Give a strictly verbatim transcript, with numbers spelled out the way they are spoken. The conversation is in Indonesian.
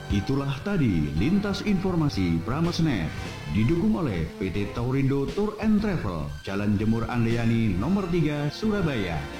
Itulah tadi lintas informasi Pramesnet, didukung oleh P T Taurindo Tour and Travel, Jalan Jemur Andayani nomor tiga, Surabaya.